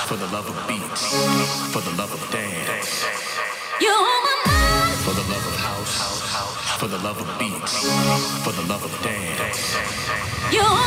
for the love of beats, for the love of dance. You're on my mind. For the love of house, for the love of beats, for the love of dance. You're on